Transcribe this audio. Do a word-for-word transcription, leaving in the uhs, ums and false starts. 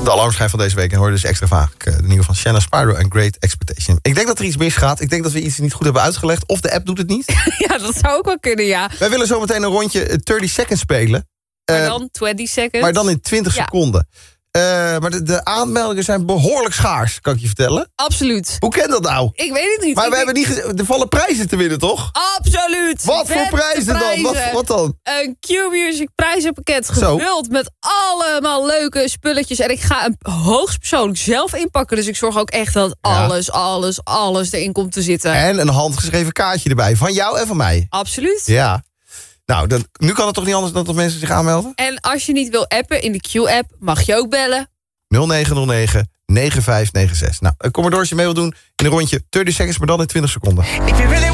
De alarmschijf van deze week. En hoorde dus extra vaak uh, de nieuwe van Shanna Spyro en Great Expectation. Ik denk dat er iets misgaat. Ik denk dat we iets niet goed hebben uitgelegd. Of de app doet het niet. Ja, dat zou ook wel kunnen, ja. Wij willen zo meteen een rondje dertig seconds spelen. Maar Uh, dan twintig seconds. Maar dan in twintig Ja. seconden. Uh, maar de, de aanmeldingen zijn behoorlijk schaars, kan ik je vertellen. Absoluut. Hoe kan dat nou? Ik weet het niet. Maar Ik we denk- hebben niet ge- er vallen prijzen te winnen, toch? Absoluut. Wat voor Vette prijzen dan? Wat, wat dan? Een Q-Music prijzenpakket Zo. gevuld met allemaal leuke spulletjes. En ik ga hem hoogstpersoonlijk zelf inpakken. Dus ik zorg ook echt dat Ja. alles, alles, alles erin komt te zitten. En een handgeschreven kaartje erbij. Van jou en van mij. Absoluut. Ja. Nou, dan, nu kan het toch niet anders dan dat mensen zich aanmelden? En als je niet wil appen in de Q-app, mag je ook bellen. nul negen nul negen negen vijf negen zes. Nou, kom maar door als je mee wil doen in een rondje dertig seconds, maar dan in twintig seconden.